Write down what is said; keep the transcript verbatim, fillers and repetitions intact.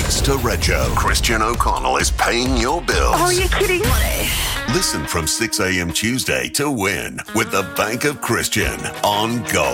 Thanks to Rego, Christian O'Connell is paying your bills. Oh, are you kidding me? Listen from six a.m. Tuesday to win with the Bank of Christian on Go.